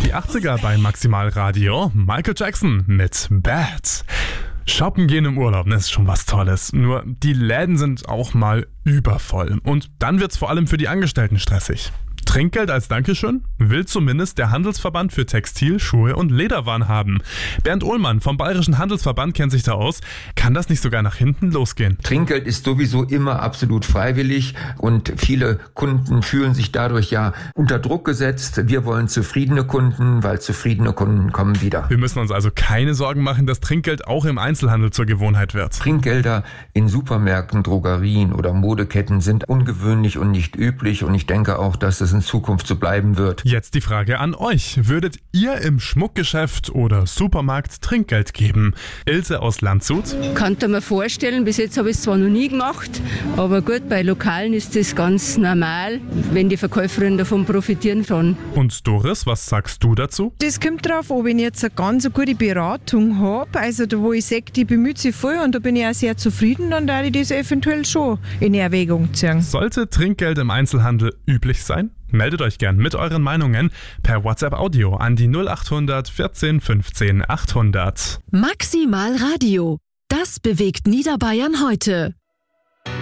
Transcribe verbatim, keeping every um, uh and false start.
die achtziger bei Maximal Radio. Michael Jackson mit Bad. Shoppen gehen im Urlaub, das ist schon was Tolles. Nur die Läden sind auch mal übervoll. Und dann wird's vor allem für die Angestellten stressig. Trinkgeld als Dankeschön will zumindest der Handelsverband für Textil, Schuhe und Lederwaren haben. Bernd Ohlmann vom Bayerischen Handelsverband kennt sich da aus. Kann das nicht sogar nach hinten losgehen? Trinkgeld ist sowieso immer absolut freiwillig und viele Kunden fühlen sich dadurch ja unter Druck gesetzt. Wir wollen zufriedene Kunden, weil zufriedene Kunden kommen wieder. Wir müssen uns also keine Sorgen machen, dass Trinkgeld auch im Einzelhandel zur Gewohnheit wird. Trinkgelder in Supermärkten, Drogerien oder Modeketten sind ungewöhnlich und nicht üblich und ich denke auch, dass es in Zukunft so bleiben wird. Jetzt die Frage an euch. Würdet ihr im Schmuckgeschäft oder Supermarkt Trinkgeld geben? Ilse aus Landshut. Kann ich mir vorstellen, bis jetzt habe ich es zwar noch nie gemacht, aber gut, bei Lokalen ist das ganz normal, wenn die Verkäuferinnen davon profitieren schon. Und Doris, was sagst du dazu? Das kommt drauf an, wenn ich jetzt eine ganz gute Beratung habe, also da wo ich sehe, die bemüht sich voll und da bin ich auch sehr zufrieden, dann darf ich das eventuell schon in Erwägung ziehen. Sollte Trinkgeld im Einzelhandel üblich sein? Meldet euch gern mit euren Meinungen per WhatsApp-Audio an die null acht hundert vierzehn fünfzehn achthundert. Maximal Radio. Das bewegt Niederbayern heute.